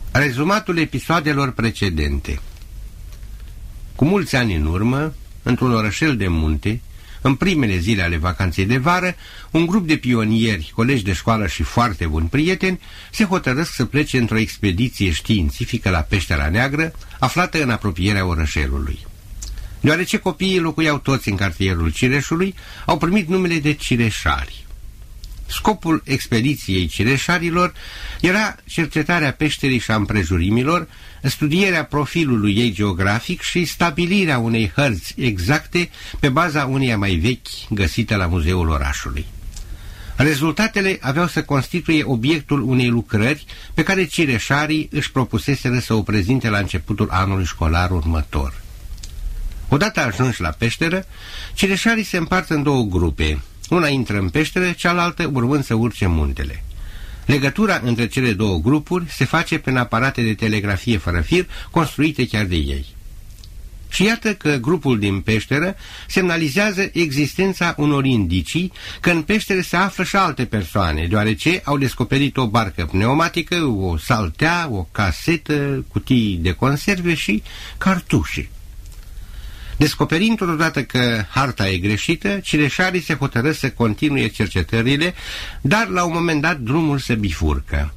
Rezumatul episoadelor precedente. Cu mulți ani în urmă, într-un orășel de munte, în primele zile ale vacanței de vară, un grup de pionieri, colegi de școală și foarte buni prieteni, se hotărăsc să plece într-o expediție științifică la Peștera Neagră, aflată în apropierea orășelului. Deoarece copiii locuiau toți în cartierul Cireșului, au primit numele de cireșari. Scopul expediției cireșarilor era cercetarea peșterii și a împrejurimilor, studierea profilului ei geografic și stabilirea unei hărți exacte pe baza uneia mai vechi găsite la muzeul orașului. Rezultatele aveau să constituie obiectul unei lucrări pe care cireșarii își propuseseră să o prezinte la începutul anului școlar următor. Odată ajunși la peșteră, cireșarii se împart în două grupe. Una intră în peșteră, cealaltă urmând să urce muntele. Legătura între cele două grupuri se face prin aparate de telegrafie fără fir, construite chiar de ei. Și iată că grupul din peșteră semnalizează existența unor indicii că în peșteră se află și alte persoane, deoarece au descoperit o barcă pneumatică, o saltea, o casetă, cutii de conserve și cartușe. Descoperind totodată că harta e greșită, cireșarii se hotărăsc să continue cercetările, dar la un moment dat drumul se bifurcă.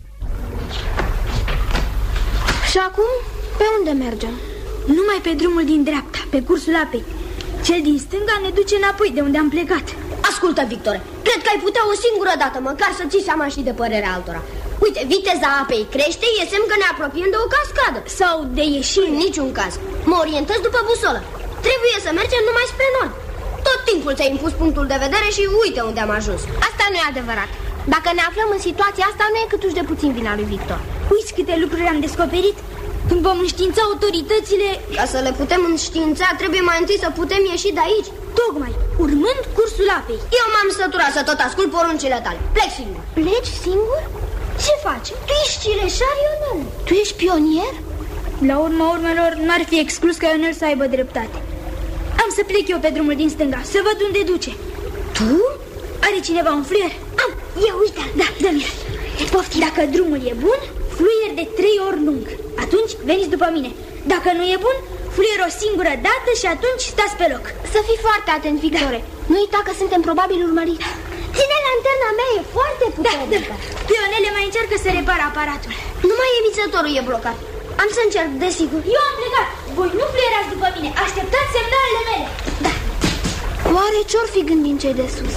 Și acum, pe unde mergem? Numai pe drumul din dreapta, pe cursul apei. Cel din stânga ne duce înapoi de unde am plecat. Ascultă, Victor, cred că ai putea o singură dată măcar să ții seama și de părerea altora. Uite, viteza apei crește, e semn că ne apropiem de o cascadă. Sau de ieșire. În niciun caz. Mă orientez după busolă. Trebuie să mergem numai spre nord. Tot timpul ți-ai impus punctul de vedere și uite unde am ajuns. Asta nu e adevărat. Dacă ne aflăm în situația asta, nu e câtuși de puțin vina lui Victor. Uiți câte lucruri am descoperit. Când vom înștiința autoritățile... Ca să le putem înștiința, trebuie mai întâi să putem ieși de aici. Tocmai, urmând cursul apei. Eu m-am săturat să tot ascult poruncile tale. Plec singur. Pleci singur? Ce faci? Tu ești cireșar, Ionel. Tu ești pionier? La urma urmelor, n-ar fi exclus ca Ionel să aibă dreptate. Am să plec eu pe drumul din stânga, să văd unde duce. Tu? Are cineva un fluier? Am, eu, uite. Da, dă-mi. Dacă drumul e bun, fluier de 3 ori lung. Atunci veniți după mine. Dacă nu e bun, fluier o singură dată și atunci stați pe loc. Să fii foarte atent, Victore. Da. Nu uita că suntem probabil urmăriți. Ține lanterna mea, e foarte puternică. Da. Pionele mai încearcă să repare aparatul. Numai emițătorul e blocat. Am să încerc, desigur. Eu am plecat. Voi nu fluierați după mine. Așteptați semnalele mele. Da. Oare ce-or fi gândind cei de sus?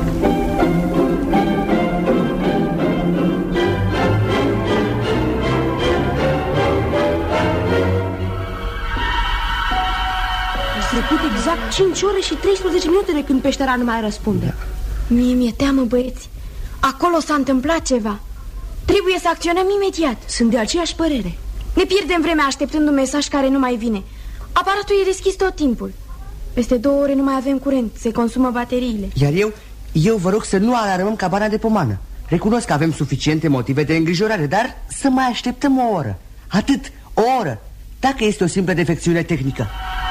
Trecut exact 5 ore și 13 minute de când peștera nu mai răspunde. Mie mi-e teamă, băieți. Acolo s-a întâmplat ceva. Trebuie să acționăm imediat. Sunt de aceeași părere. Ne pierdem vremea așteptând un mesaj care nu mai vine. Aparatul e deschis tot timpul. Peste 2 ore nu mai avem curent, se consumă bateriile. Iar eu vă rog să nu alarmăm cabana de pomană. Recunosc că avem suficiente motive de îngrijorare, dar să mai așteptăm o oră. Atât, o oră, dacă este o simplă defecțiune tehnică.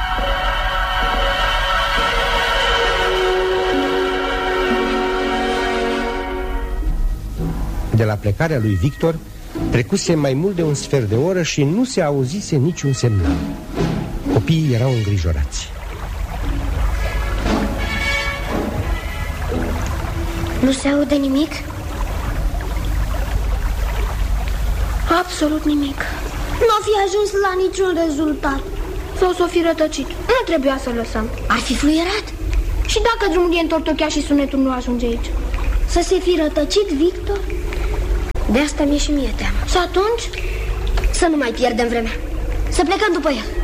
De la plecarea lui Victor trecuse mai mult de un sfert de oră și nu se auzise niciun semnal. Copiii erau îngrijorați. Nu se aude nimic? Absolut nimic. Nu o fi ajuns la niciun rezultat. Sau s-o fi rătăcit. Nu trebuia să lăsăm. Ar fi fluierat. Și dacă drumul e întortocheat și sunetul nu ajunge aici? Să se fi rătăcit, Victor? De asta mi-e și mie teamă. Și atunci? Să nu mai pierdem vremea. Să plecăm după el.